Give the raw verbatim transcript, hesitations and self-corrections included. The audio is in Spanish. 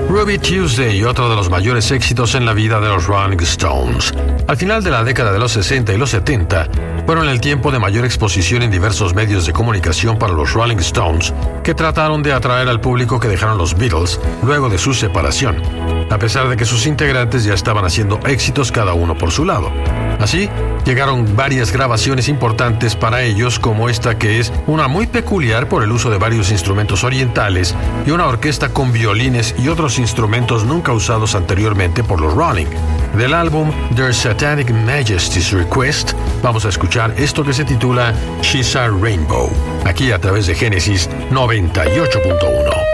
Ruby Tuesday, otro de los mayores éxitos en la vida de los Rolling Stones. Al final de la década de los sesenta y los setenta, fueron el tiempo de mayor exposición en diversos medios de comunicación para los Rolling Stones, que trataron de atraer al público que dejaron los Beatles luego de su separación, a pesar de que sus integrantes ya estaban haciendo éxitos cada uno por su lado. Así, llegaron varias grabaciones importantes para ellos, como esta, que es una muy peculiar por el uso de varios instrumentos orientales y una orquesta con violines y otros instrumentos nunca usados anteriormente por los Rolling. Del álbum Their Satanic Majesty's Request, vamos a escuchar esto que se titula She's a Rainbow, aquí a través de Génesis noventa y ocho punto uno.